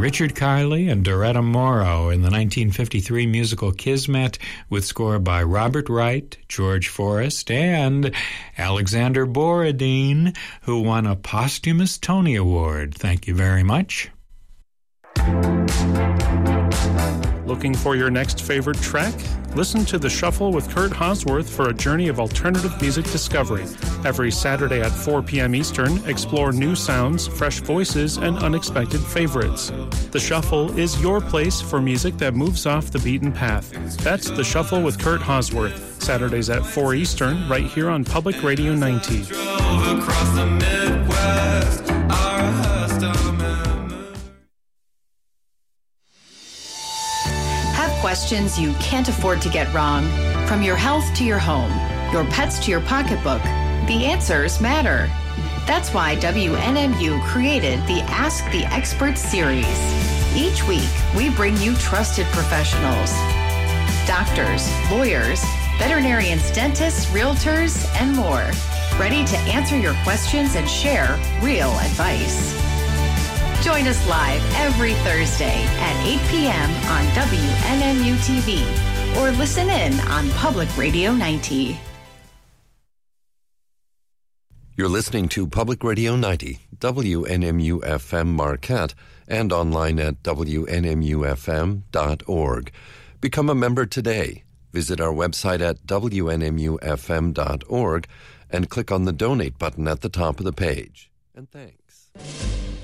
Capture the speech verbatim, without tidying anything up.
Richard Kiley and Doretta Morrow in the nineteen fifty-three musical Kismet, with score by Robert Wright, George Forrest, and Alexander Borodin, who won a posthumous Tony Award. Thank you very much. Looking for your next favorite track? Listen to The Shuffle with Kurt Hosworth for a journey of alternative music discovery. Every Saturday at four p.m. Eastern, explore new sounds, fresh voices, and unexpected favorites. The Shuffle is your place for music that moves off the beaten path. That's The Shuffle with Kurt Hosworth, Saturdays at four Eastern, right here on Public Radio ninety. Questions you can't afford to get wrong. From your health to your home, your pets to your pocketbook, the answers matter. That's why W N M U created the Ask the Experts series. Each week, we bring you trusted professionals, doctors, lawyers, veterinarians, dentists, realtors, and more, ready to answer your questions and share real advice. Join us live every Thursday at eight p.m. on W N M U T V or listen in on Public Radio ninety. You're listening to Public Radio ninety, W N M U F M Marquette, and online at W N M U F M dot org. Become a member today. Visit our website at W N M U F M dot org and click on the Donate button at the top of the page. And thanks.